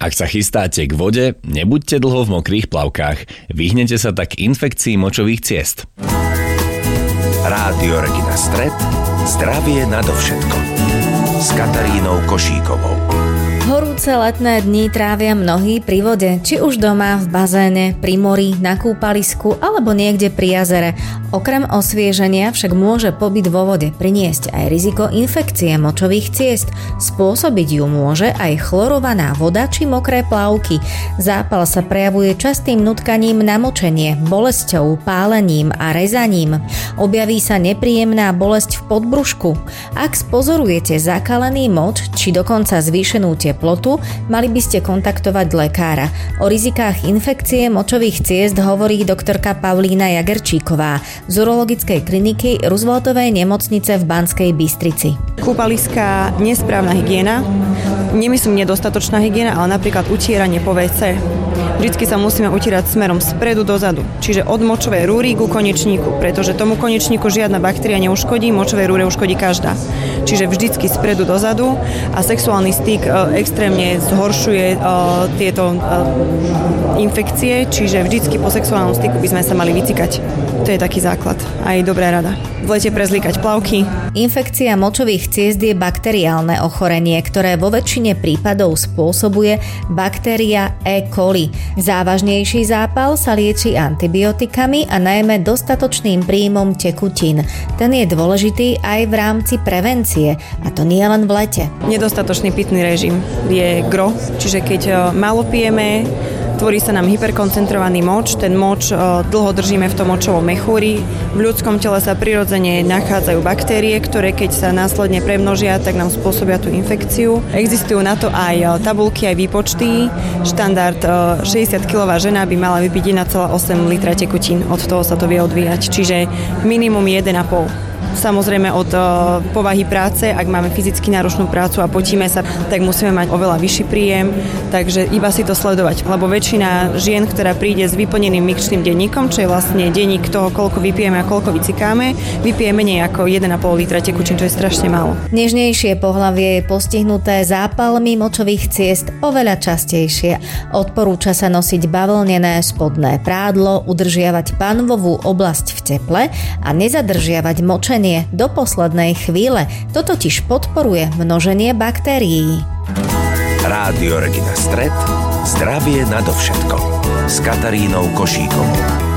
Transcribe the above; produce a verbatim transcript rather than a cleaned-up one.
Ak sa chystáte k vode, nebuďte dlho v mokrých plavkách. Vyhnete sa tak infekcii močových ciest. Rádio Regina Stret. Zdravie nadovšetko. S Katarínou Košíkovou. Horúce letné dni trávia mnohí pri vode, či už doma, v bazéne, pri mori, na kúpalisku alebo niekde pri jazere. Okrem osvieženia však môže pobyt vo vode priniesť aj riziko infekcie močových ciest. Spôsobiť ju môže aj chlorovaná voda či mokré plavky. Zápal sa prejavuje častým nutkaním na močenie, bolesťou, pálením a rezaním. Objaví sa nepríjemná bolesť v podbrušku. Ak spozorujete zakalený moč či dokonca zvýšenú teplotu, mali by ste kontaktovať lekára. O rizikách infekcie močových ciest hovorí doktorka Paulína Jagerčíková z urologickej kliniky Rooseveltovej nemocnice v Banskej Bystrici. Kúpaliská nesprávna hygiena, nemyslím nedostatočná hygiena, ale napríklad utieranie po vé cé. Vždycky sa musíme utierať smerom spredu dozadu, čiže od močovej rúry ku konečníku, pretože tomu konečníku žiadna baktéria neuškodí, močovej rúre uškodí každá. Čiže vždycky spredu dozadu a sexuálny styk e, extrémne zhoršuje e, tieto e, infekcie, čiže vždycky po sexuálnom styku by sme sa mali vycikať. To je taký základ. Aj dobrá rada. V lete prezlíkať plavky. Infekcia močových ciest je bakteriálne ochorenie, ktoré vo väčšine prípadov spôsobuje baktéria E. coli. Závažnejší zápal sa lieči antibiotikami a najmä dostatočným príjmom tekutín. Ten je dôležitý aj v rámci prevencie, a to nie len v lete. Nedostatočný pitný režim je gro, čiže keď málo pijeme, tvorí sa nám hyperkoncentrovaný moč, ten moč dlho držíme v tom močovom mechúri. V ľudskom tele sa prirodzene nachádzajú baktérie, ktoré keď sa následne premnožia, tak nám spôsobia tú infekciu. Existujú na to aj tabulky, aj výpočty. Štandard šesťdesiatkilová žena by mala vypiť jeden celá osem litra tekutín. Od toho sa to vie odvíjať, čiže minimum jeden a pol. Samozrejme od uh, povahy práce, ak máme fyzicky náročnú prácu a potíme sa, tak musíme mať oveľa vyšší príjem, takže iba si to sledovať, lebo väčšina žien, ktorá príde s vyplneným mikčným denníkom, čo je vlastne denník toho, koľko vypijeme a koľko vycikáme, vypije menej ako jeden a pol litra tekučín, čo je strašne málo. Nežnejšie pohlavie je postihnuté zápalmi močových ciest oveľa častejšie. Odporúča sa nosiť bavlnené spodné prádlo, udržiavať panvovú oblasť v teple a nezadržiavať močenie do poslednej chvíle. To totiž podporuje množenie baktérií. Rádio Regina Stret. Zdravie nadovšetko. S Katarínou Košíkovou.